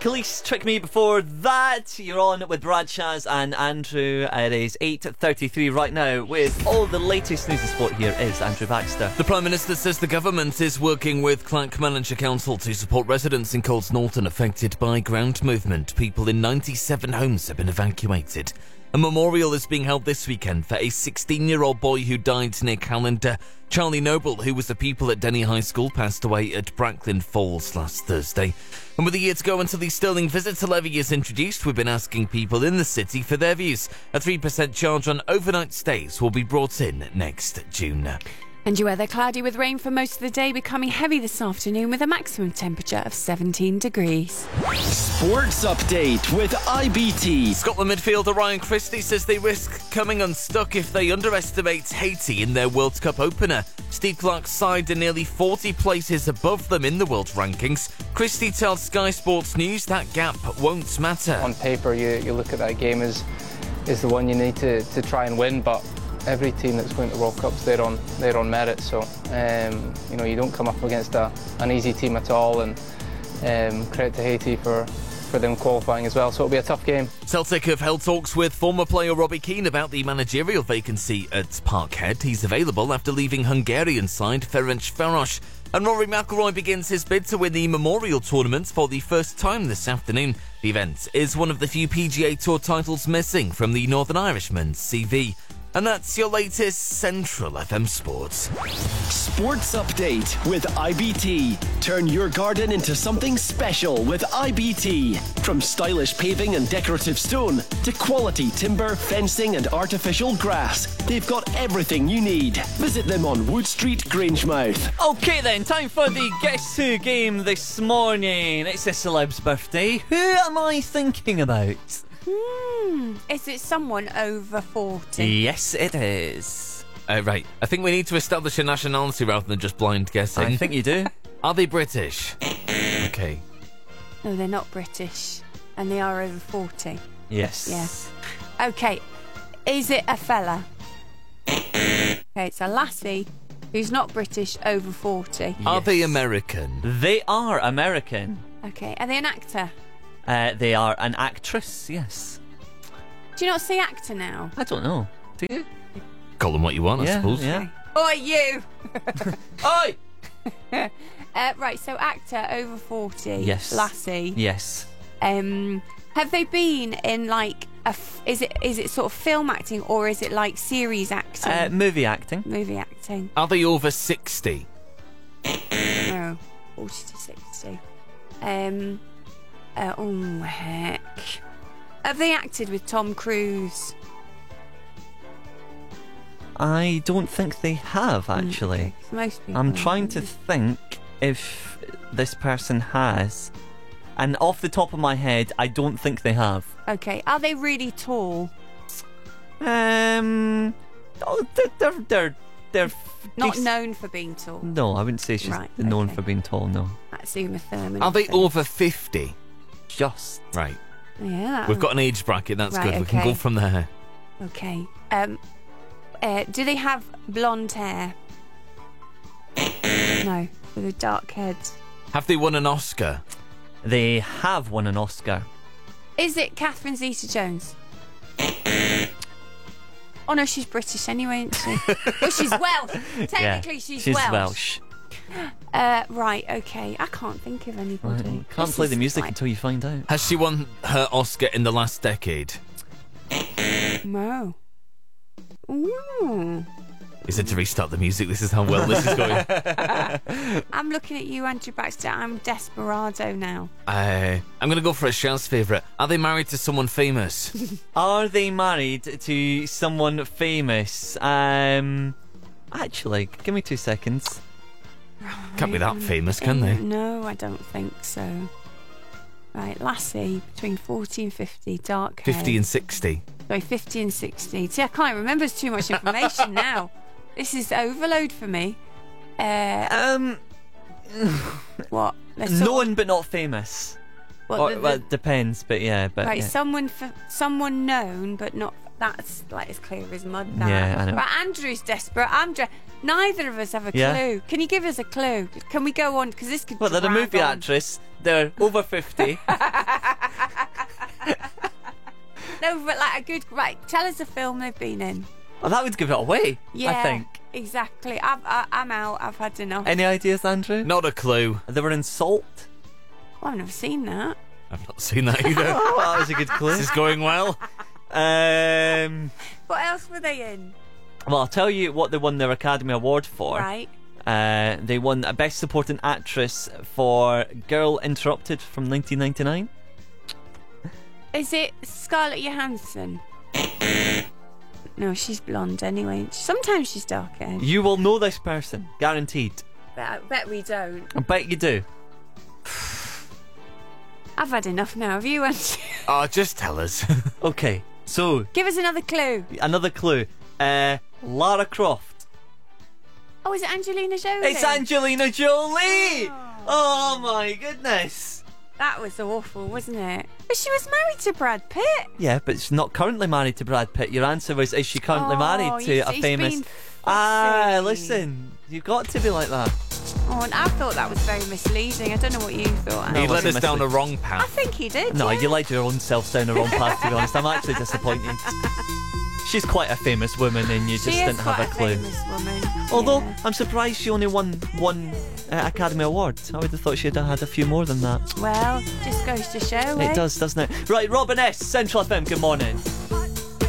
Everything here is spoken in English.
Khalees, Trick Me before that. You're on with Brad, Shaz and Andrew. It is 8:33 right now with all the latest news and sport. Here is Andrew Baxter. The Prime Minister says the government is working with Clackmannanshire Council to support residents in Colts Norton affected by ground movement. People in 97 homes have been evacuated. A memorial is being held this weekend for a 16-year-old boy who died near Callander. Charlie Noble, who was the pupil at Denny High School, passed away at Bracklin Falls last Thursday. And with a year to go until the Stirling visitor levy is introduced, we've been asking people in the city for their views. A 3% charge on overnight stays will be brought in next June. And your weather, cloudy with rain for most of the day, becoming heavy this afternoon with a maximum temperature of 17 degrees. Sports Update with IBT. Scotland midfielder Ryan Christie says they risk coming unstuck if they underestimate Haiti in their World Cup opener. Steve Clarke's side are nearly 40 places above them in the world rankings. Christie tells Sky Sports News that gap won't matter. On paper, you look at that game as the one you need to try and win, but every team that's going to World Cups, they're on merit. So you don't come up against an easy team at all. And credit to Haiti for them qualifying as well. So it'll be a tough game. Celtic have held talks with former player Robbie Keane about the managerial vacancy at Parkhead. He's available after leaving Hungarian side Ferencváros. And Rory McIlroy begins his bid to win the Memorial Tournament for the first time this afternoon. The event is one of the few PGA Tour titles missing from the Northern Irishman's CV. And that's your latest Central FM Sports. Sports Update with IBT. Turn your garden into something special with IBT. From stylish paving and decorative stone to quality timber, fencing and artificial grass, they've got everything you need. Visit them on Wood Street, Grangemouth. Okay then, time for the Guess Who game this morning. It's a celeb's birthday. Who am I thinking about? Is it someone over 40? Yes, it is. Right, I think we need to establish a nationality rather than just blind guessing. I think you do. Are they British? Okay. No, they're not British. And they are over 40. Yes. Yes. Okay. Is it a fella? Okay, it's a lassie who's not British, over 40. Are they American? They are American. Okay. Are they an actor? They are an actress, yes. Do you not say actor now? I don't know. Do you? Call them what you want, I suppose. Yeah. Oi, you! Oi! Right, so actor over 40. Yes. Lassie. Yes. Have they been in like is it sort of film acting or is it like series acting? Movie acting. Movie acting. Are they over 60? No. 40 to 60. Oh heck. Have they acted with Tom Cruise? I don't think they have, actually. Most people. I'm trying to think if this person has. And off the top of my head, I don't think they have. Okay. Are they really tall? Oh, they're Not known for being tall. No, I wouldn't say she's known for being tall, no. That's Uma Thurman. Are they over 50? Just. Right. Yeah. We've got an age bracket, that's Right, good. We can go okay. from there. Okay. Do they have blonde hair? No. With a dark head. Have they won an Oscar? They have won an Oscar. Is it Catherine Zeta-Jones? Oh no, she's British anyway, isn't she? Well, she's Welsh. Technically, she's Welsh. Right, okay. I can't think of anybody. Right. Can't play the music until you find out. Has she won her Oscar in the last decade? No. Ooh. Is it to restart the music? This is how well this is going. I'm looking at you, Andrew Baxter. I'm desperado now. I'm going to go for a Shaz favourite. Are they married to someone famous? Are they married to someone famous? Actually, give me 2 seconds. Can't be that famous, can they? No, I don't think so. Right, lassie, between 40 and 50, dark hair. 50 and 60. Sorry, 50 and 60. See, I can't remember. There's too much information now. This is overload for me. What? Known but not famous. Well, it depends, but yeah. But right, yeah. someone known, but not. That's like as clear as mud. That. Yeah, I know. But Andrew's desperate. Neither of us have a clue. Can you give us a clue? Can we go on? Because this could. Well, they're a movie actress. They're over 50. No, but like a good. Right, tell us a film they've been in. Well, that would give it away. Yeah, I think. Exactly. I'm out. I've had enough. Any ideas, Andrew? Not a clue. They were in Salt. Oh, I've never seen that. I've not seen that either. Oh, that was a good clue. This is going well. What else were they in? Well, I'll tell you what they won their Academy Award for. Right. They won a Best Supporting Actress for Girl Interrupted from 1999. Is it Scarlett Johansson? No, she's blonde anyway. Sometimes she's dark-haired. You will know this person, guaranteed. But I bet we don't. I bet you do. I've had enough now. Have you, Andrew? Oh, just tell us. Okay, so Give us another clue. another clue. Lara Croft. Oh, is it Angelina Jolie? It's Angelina Jolie! Oh my goodness. That was awful, wasn't it? But she was married to Brad Pitt. Yeah, but she's not currently married to Brad Pitt. Your answer was, is she currently married to a he's famous... been Ah, fussy. listen, you've got to be like that. Oh, and I thought that was very misleading. I don't know what you thought. No, He it led us wasn't down a misleading. wrong I path. think he did. No, yeah. you led your own self down the wrong path, to be honest. I'm actually disappointed. She's quite a famous woman and you just She is didn't have quite a clue. famous woman. Although, Yeah. I'm surprised she only won one Academy Award. I would have thought she'd have had a few more than that. Well, just goes to show, eh? It does, doesn't it? Right, Robin S, Central FM, good morning.